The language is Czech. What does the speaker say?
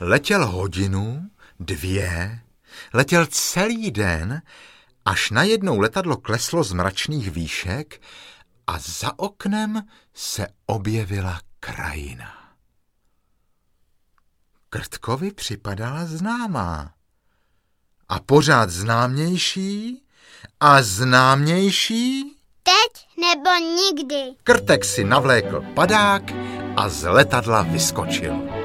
Letěl hodinu, 2, letěl celý den, až najednou letadlo kleslo z mračných výšek a za oknem se objevila krajina. Krtkovi připadala známá. A pořád známější a známější. Teď nebo nikdy. Krtek si navlékl padák a z letadla vyskočil.